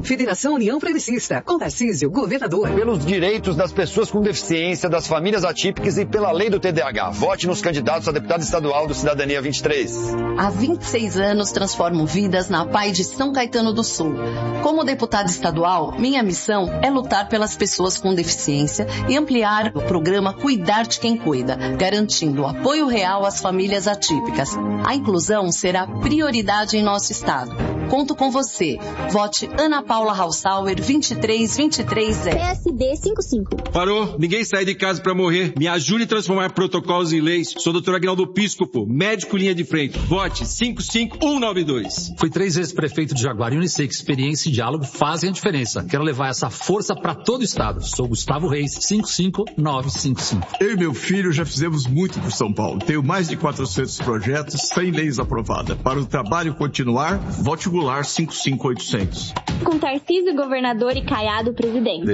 Federação União Progressista. Com Tarcísio, governador. Pelos direitos das pessoas com deficiência, das famílias atípicas e pela lei do TDAH. Vote nos candidatos a deputado estadual do Cidadania 23. Há 26 anos transformo vidas na PAI de São Caetano do Sul. Como deputada estadual, minha missão é lutar pelas pessoas com deficiência e ampliar o programa Cuidar de Quem Cuida, garantindo apoio real às famílias atípicas. A inclusão será prioridade em nosso estado. Conto com você. Vote Ana Paula Hausauer 23230. PSD 55. Parou, ninguém sai de casa pra morrer. Me ajude a transformar protocolos em leis. Sou Dr. Aguinaldo Piscopo, médico linha de frente. Vote 55192. Fui 3 vezes prefeito de Jaguariúna e sei que experiência e diálogo fazem a diferença. Quero levar essa força pra todo o estado. Sou Gustavo Reis, 55955. Eu e meu filho já fizemos muito por São Paulo. Tenho mais de 400 projetos, 100 leis aprovadas. Para o trabalho continuar, vote Goulart 55800. Com Tarcísio, governador, e Caiado, presidente.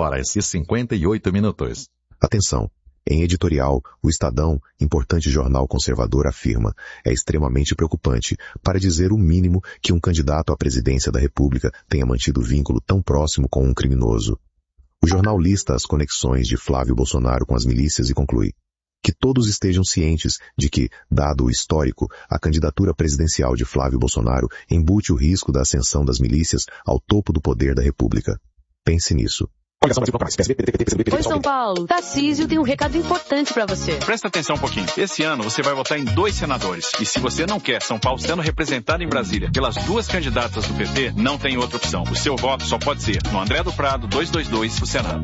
18h58. Atenção. Em editorial, o Estadão, importante jornal conservador, afirma: é extremamente preocupante, para dizer o mínimo, que um candidato à presidência da República tenha mantido vínculo tão próximo com um criminoso. O jornal lista as conexões de Flávio Bolsonaro com as milícias e conclui: que todos estejam cientes de que, dado o histórico, a candidatura presidencial de Flávio Bolsonaro embute o risco da ascensão das milícias ao topo do poder da República. Pense nisso. Oi, São Paulo. Tarcísio tem um recado importante pra você. Presta atenção um pouquinho. Esse ano você vai votar em 2 senadores. E se você não quer São Paulo sendo representado em Brasília pelas 2 candidatas do PT, não tem outra opção. O seu voto só pode ser no André do Prado 222 pro Senado.